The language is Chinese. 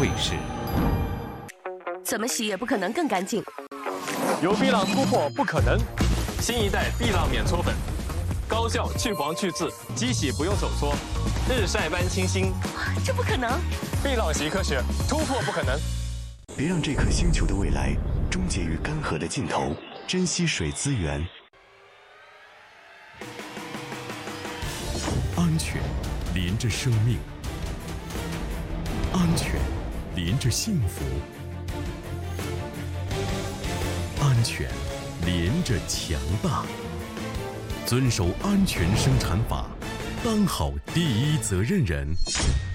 卫士。 怎么洗也不可能更干净。 有碧浪突破不可能。 新一代碧浪免搓粉，高效去黄去渍，机洗不用手搓，日晒般清新。 这不可能！ 碧浪洗科学，突破不可能。 别让这颗星球的未来终结于干涸的尽头，珍惜水资源。 安全连着生命，安全连着幸福，安全连着强大。遵守安全生产法，当好第一责任人。